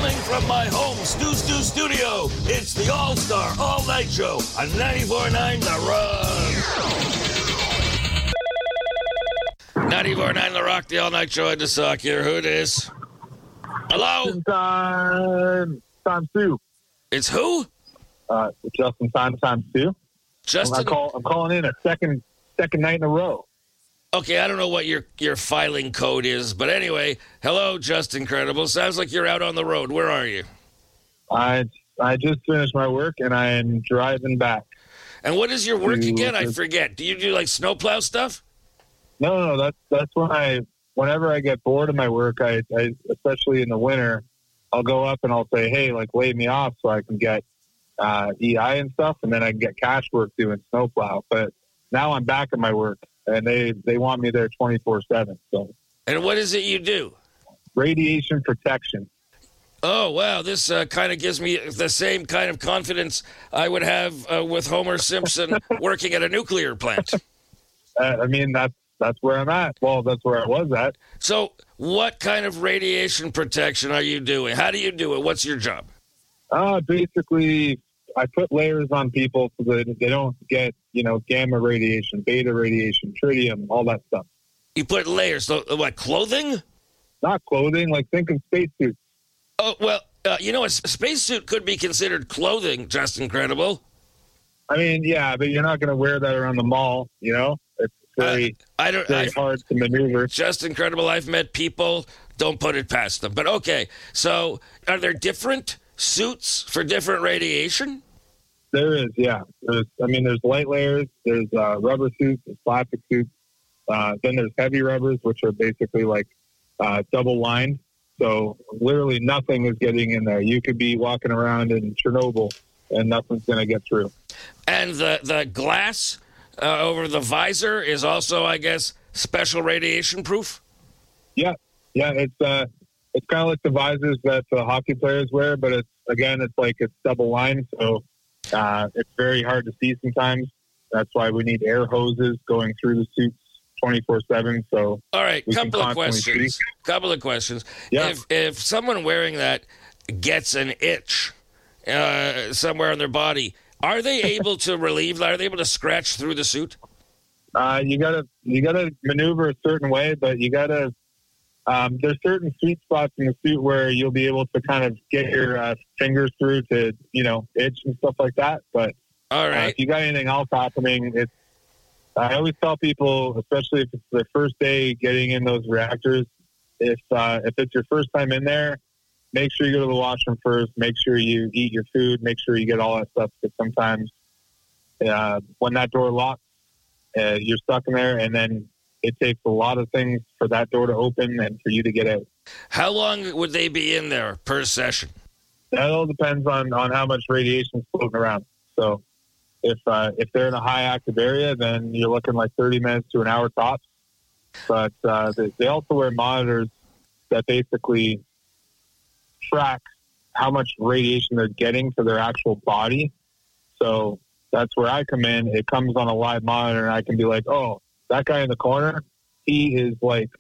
Coming from my home Stu studio, it's the All-Star All-Night Show on 94.9 The Rock. 94.9 The Rock, the All-Night Show. Ed DeSock here. Who it is? Hello? Time Stu. It's who? Justin Time Stu. Justin? I'm calling in a second night in a row. Okay, I don't know what your filing code is, but anyway, hello, Justin Credible. Sounds like you're out on the road. Where are you? I just finished my work, and I am driving back. And what is your work again? I forget. Do you do, like, snowplow stuff? No, that's whenever I get bored of my work, I especially in the winter, I'll go up and I'll say, hey, like, lay me off so I can get EI and stuff, and then I can get cash work doing snowplow. But now I'm back at my work. And they want me there 24/7. So. And what is it you do? Radiation protection. Oh, wow. This kind of gives me the same kind of confidence I would have with Homer Simpson working at a nuclear plant. I mean, that's where I'm at. Well, that's where I was at. So what kind of radiation protection are you doing? How do you do it? What's your job? Basically, I put layers on people so that they don't get, gamma radiation, beta radiation, tritium, all that stuff. You put layers. So, what, clothing? Not clothing. Like, think of spacesuits. Oh, well, a spacesuit could be considered clothing, Justin Credible. I mean, yeah, but you're not going to wear that around the mall, It's very hard to maneuver. Justin Credible, I've met people, don't put it past them. But, okay, so are there different suits for different radiation? There is, yeah. There's light layers, there's rubber suits, there's plastic suits. Then there's heavy rubbers, which are basically like double lined. So literally nothing is getting in there. You could be walking around in Chernobyl and nothing's going to get through. And the glass over the visor is also, I guess, special radiation proof? Yeah. It's kind of like the visors that the hockey players wear, but it's double lined. So it's very hard to see sometimes. That's why we need air hoses going through the suits 24/7. So, all right, couple of questions. Yeah. If someone wearing that gets an itch somewhere on their body, are they able to relieve that? Are they able to scratch through the suit? You gotta maneuver a certain way, but you gotta. There's certain sweet spots in the suit where you'll be able to kind of get your fingers through to, itch and stuff like that. But all right. If you got anything else happening, I always tell people, especially if it's their first day getting in those reactors, if it's your first time in there, make sure you go to the washroom first. Make sure you eat your food. Make sure you get all that stuff. Because sometimes when that door locks, you're stuck in there, and then it takes a lot of things for that door to open and for you to get out. How long would they be in there per session? That all depends on how much radiation is floating around. So if they're in a high active area, then you're looking like 30 minutes to an hour tops. But they also wear monitors that basically track how much radiation they're getting to their actual body. So that's where I come in. It comes on a live monitor, and I can be like, oh, that guy in the corner, he's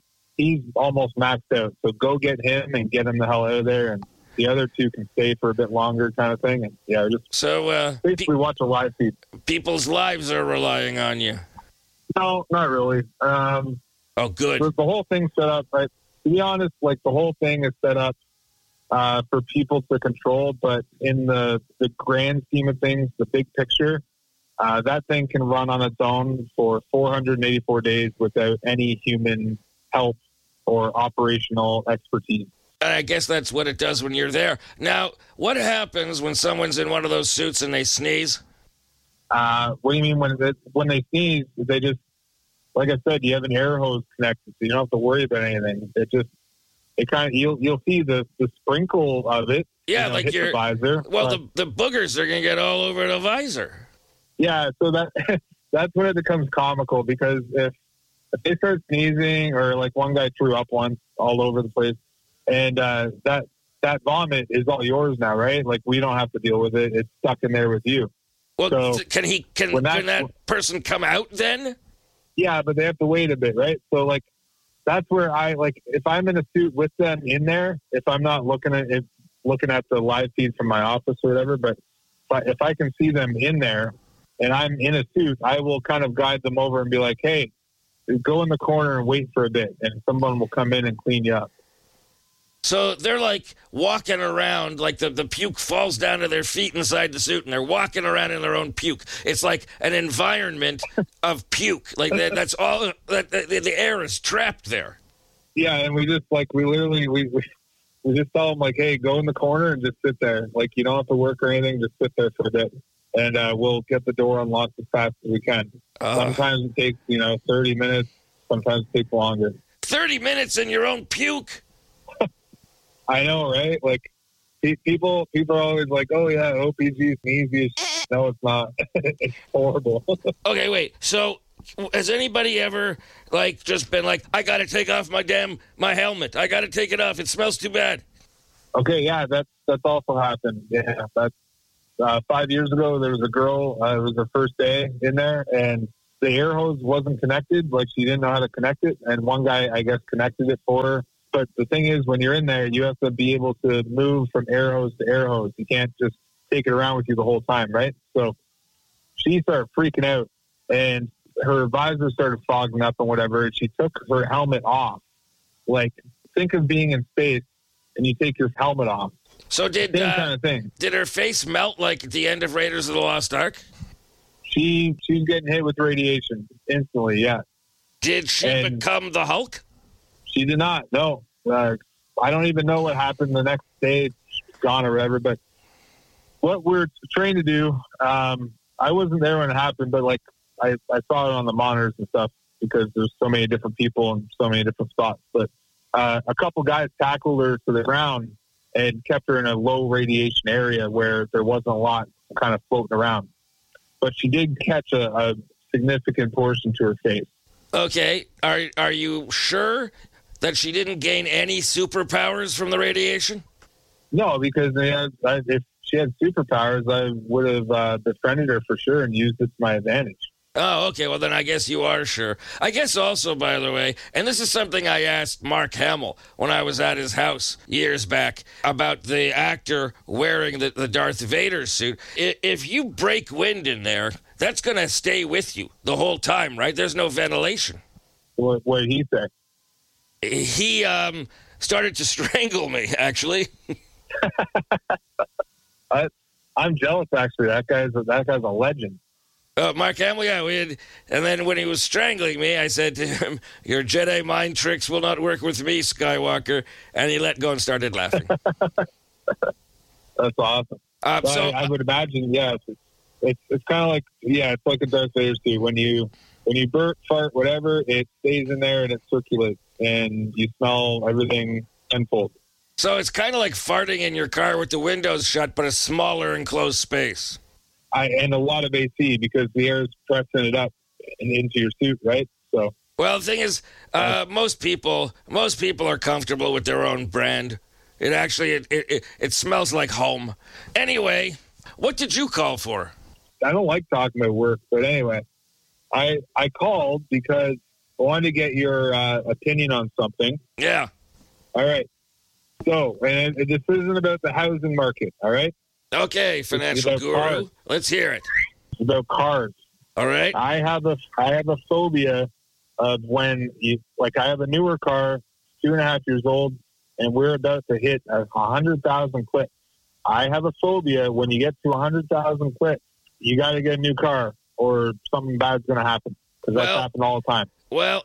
almost maxed out. So go get him and get him the hell out of there. And the other two can stay for a bit longer kind of thing. And yeah, basically watch a live feed. People's lives are relying on you. No, not really. Oh, good. The whole thing's set up, right? To be honest, like the whole thing is set up for people to control. But in the grand scheme of things, the big picture, that thing can run on its own for 484 days without any human help or operational expertise. I guess that's what it does when you're there. Now, what happens when someone's in one of those suits and they sneeze? What do you mean when they sneeze? They just, like I said, you have an air hose connected, so you don't have to worry about anything. You'll see the sprinkle of it. Yeah, like hit the visor. Well, the boogers are going to get all over the visor. Yeah, so that's when it becomes comical, because if they start sneezing, or like one guy threw up once all over the place, and that vomit is all yours now, right? Like, we don't have to deal with it. It's stuck in there with you. Well, so can that person come out then? Yeah, but they have to wait a bit, right? So, like, that's where if I'm in a suit with them in there, if I'm not looking at it looking at the live feed from my office or whatever. But if I can see them in there and I'm in a suit, I will kind of guide them over and be like, hey, go in the corner and wait for a bit, and someone will come in and clean you up. So they're like walking around, like the puke falls down to their feet inside the suit, and they're walking around in their own puke. It's like an environment of puke. Like that's all. The air is trapped there. Yeah, and we just we just tell them like, hey, go in the corner and just sit there. Like you don't have to work or anything. Just sit there for a bit, and we'll get the door unlocked as fast as we can. Sometimes it takes 30 minutes. Sometimes it takes longer. 30 minutes in your own puke. I know, right? Like, people are always like, oh, yeah, OPG is easy as shit. No, it's not. It's horrible. Okay, wait. So has anybody ever, just been like, I got to take off my helmet. I got to take it off. It smells too bad. Okay, yeah, that's also happened. Yeah, that's 5 years ago, there was a girl, it was her first day in there, and the air hose wasn't connected. Like, she didn't know how to connect it, and one guy, I guess, connected it for her. But the thing is, when you're in there, you have to be able to move from air hose to air hose. You can't just take it around with you the whole time, right? So she started freaking out, and her visor started fogging up and whatever, and she took her helmet off. Like, think of being in space, and you take your helmet off. So same kind of thing. Did her face melt like at the end of Raiders of the Lost Ark? She's getting hit with radiation instantly, yeah. Did she become the Hulk? She did not, no. I don't even know what happened the next day. She's gone or whatever. But what we're trained to do, I wasn't there when it happened, but I saw it on the monitors and stuff because there's so many different people and so many different spots. But a couple guys tackled her to the ground and kept her in a low radiation area where there wasn't a lot kind of floating around. But she did catch a significant portion to her face. Okay. Are you sure that she didn't gain any superpowers from the radiation? No, because if she had superpowers, I would have befriended her for sure and used it to my advantage. Oh, okay. Well, then I guess you are sure. I guess also, by the way, and this is something I asked Mark Hamill when I was at his house years back about the actor wearing the Darth Vader suit. If you break wind in there, that's going to stay with you the whole time, right? There's no ventilation. What did he say? He started to strangle me, actually. I'm jealous, actually. That guy's a legend. Mark Hamill, yeah. And then when he was strangling me, I said to him, your Jedi mind tricks will not work with me, Skywalker. And he let go and started laughing. That's awesome. I would imagine, yeah, it's kind of like, yeah, it's like a Darth Vader suit. When you burp, fart, whatever, it stays in there and it circulates. And you smell everything tenfold. So it's kind of like farting in your car with the windows shut, but a smaller enclosed space. And a lot of AC because the air is pressing it up and into your suit, right? So. Well, the thing is, most people are comfortable with their own brand. It actually it smells like home. Anyway, what did you call for? I don't like talking about work, but anyway, I called because I wanted to get your opinion on something. Yeah. All right. So, and this isn't about the housing market, all right? Okay, financial guru. Cars. Let's hear it. It's about cars. All right. I have a phobia of when I have a newer car, 2.5 years old, and we're about to hit 100,000 clicks. I have a phobia when you get to 100,000 clicks, you got to get a new car or something bad's going to happen because that's happened all the time. Well,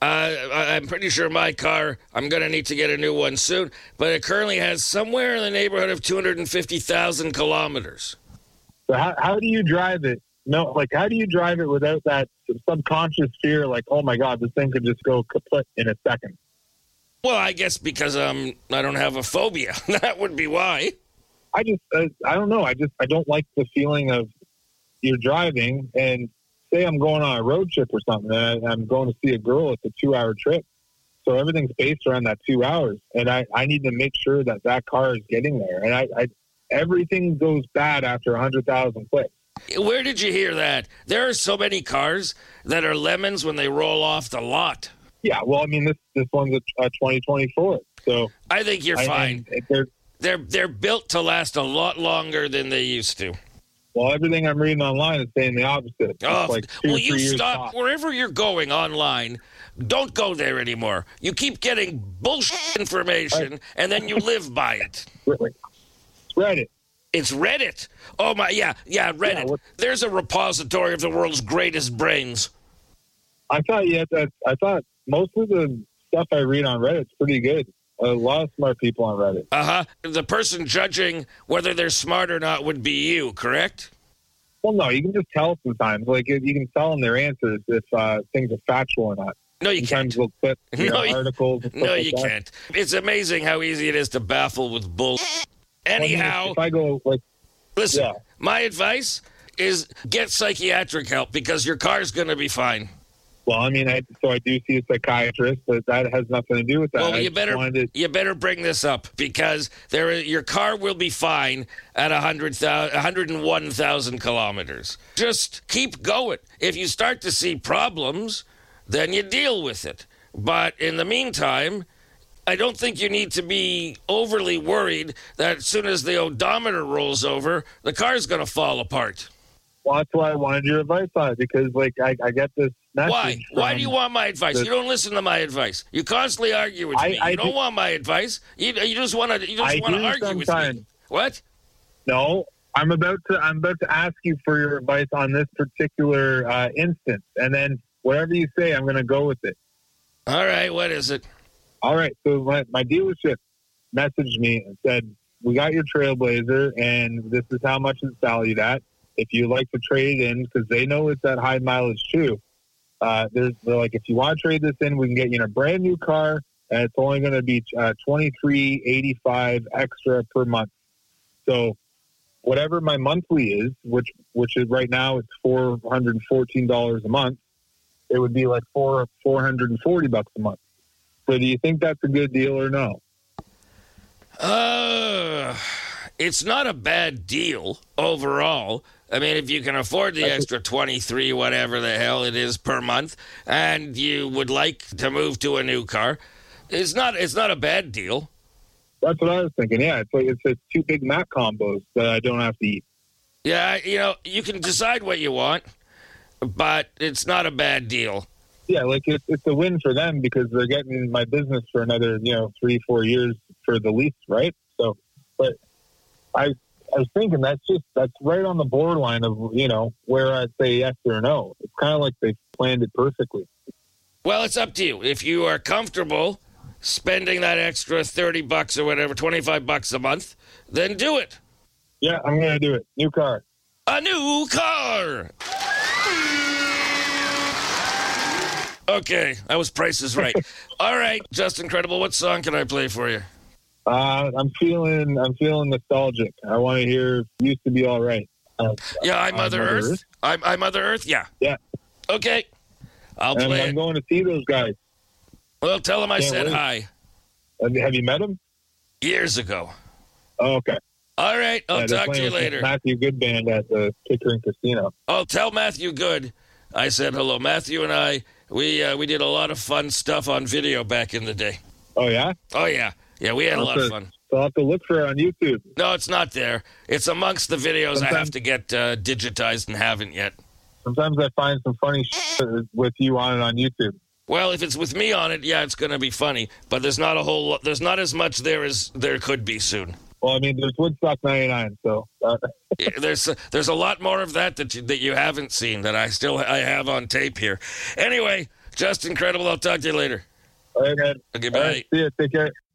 I'm pretty sure my car, I'm going to need to get a new one soon, but it currently has somewhere in the neighborhood of 250,000 kilometers. So how do you drive it? No, how do you drive it without that subconscious fear, oh my God, this thing could just go kaput in a second? Well, I guess because I don't have a phobia. That would be why. I don't know. I don't like the feeling of you're driving and say I'm going on a road trip or something, and I'm going to see a girl. It's a 2-hour trip. So everything's based around that 2 hours. And I need to make sure that car is getting there. And everything goes bad after 100,000 clicks. Where did you hear that? There are so many cars that are lemons when they roll off the lot. Yeah, well, I mean, this one's a 2024. So I think you're fine. they're built to last a lot longer than they used to. Well, everything I'm reading online is saying the opposite. It's like 2 well, or 3 you years stop top. wherever you're going online. Don't go there anymore. You keep getting bullshit information, and then you live by it. It's Reddit. It's Reddit. Oh my, yeah, Reddit. Yeah, There's a repository of the world's greatest brains. I thought most of the stuff I read on Reddit's pretty good. A lot of smart people on Reddit. The person judging whether they're smart or not would be you, correct? Well, no, you can just tell sometimes. Like, you can tell them their answers if things are factual or not. No, you sometimes can't. They'll put articles. And stuff No, like you that. can't. It's amazing how easy it is to baffle with bull. Anyhow, if I go like, listen, yeah. my advice is get psychiatric help because your car's going to be fine. Well, I mean, I do see a psychiatrist, but that has nothing to do with that. Well, you better bring this up because your car will be fine at 101,000 kilometers. Just keep going. If you start to see problems, then you deal with it. But in the meantime, I don't think you need to be overly worried that as soon as the odometer rolls over, the car's going to fall apart. Well, that's why I wanted your advice on it because, like, I get this message. Why? Why do you want my advice? You don't listen to my advice. You constantly argue with me. You don't want my advice. You just want to. You just want to argue with me. What? No, I'm about to ask you for your advice on this particular instance, and then whatever you say, I'm going to go with it. All right. What is it? All right. So my dealership messaged me and said, "We got your Trailblazer, and this is how much it's valued at. If you like to trade in, because they know it's at high mileage too, they're like, if you want to trade this in, we can get you in a brand new car, and it's only going to be $23.85 extra per month. So whatever my monthly is, which is right now it's $414 a month, it would be like $440 a month. So do you think that's a good deal or no? It's not a bad deal overall. I mean, if you can afford the extra 23, whatever the hell it is per month, and you would like to move to a new car, it's not a bad deal. That's what I was thinking. Yeah, it's like it's 2 Big Mac combos that I don't have to eat. Yeah, you can decide what you want, but it's not a bad deal. Yeah, like it's a win for them because they're getting my business for another 3-4 years for the lease, right? So, but I was thinking that's right on the borderline of where I'd say yes or no. It's kind of like they planned it perfectly. Well, it's up to you. If you are comfortable spending that extra $30 or whatever, $25 a month, then do it. Yeah, I'm gonna do it. New car. A new car. Okay, that was Price is Right. All right, Justin Credible, what song can I play for you? I'm feeling nostalgic. I want to hear "Used to Be All Right." I'm Mother Earth. I'm Mother Earth. Yeah. Yeah. Okay. I'll play it. I'm going to see those guys. Well, tell them I said hi. Have you met them? Years ago. Oh, okay. All right. I'll talk to you later. Matthew Good Band at the Pickering Casino. Oh, tell Matthew Good I said hello. Matthew and I, we did a lot of fun stuff on video back in the day. Oh, yeah? Oh, yeah. Yeah, we had a lot of fun. So I'll have to look for it on YouTube. No, it's not there. It's amongst the videos I have to get digitized and haven't yet. Sometimes I find some funny shit with you on it on YouTube. Well, if it's with me on it, yeah, it's going to be funny. But there's not as much there as there could be soon. Well, I mean, there's Woodstock 99, so... There's a lot more of that you haven't seen that I have on tape here. Anyway, Justin Credible, I'll talk to you later. All right, man. Okay, bye. All right, see you. Take care.